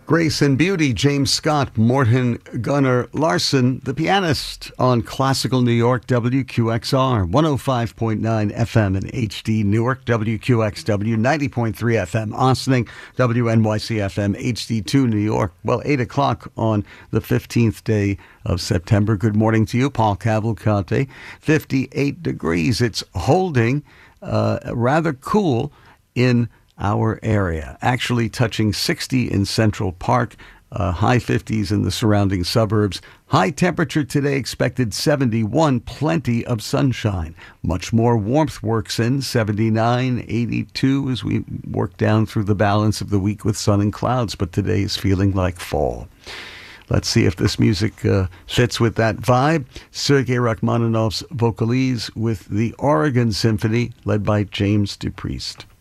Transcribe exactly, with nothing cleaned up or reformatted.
Grace and Beauty, James Scott, Morton Gunnar Larson, the pianist, on Classical New York, W Q X R, one oh five point nine F M in H D Newark, W Q X W, ninety point three F M Ossining, W N Y C F M H D two New York. Well, eight o'clock on the fifteenth day of September. Good morning to you, Paul Cavalcante. fifty-eight degrees. It's holding uh, rather cool in our area, actually touching sixty in Central Park, uh, high fifties in the surrounding suburbs. High temperature today expected seventy-one, plenty of sunshine. Much more warmth works in, seventy-nine, eighty-two as we work down through the balance of the week with sun and clouds, but today is feeling like fall. Let's see if this music uh, fits with that vibe. Sergei Rachmaninoff's Vocalise with the Oregon Symphony, led by James DuPriest.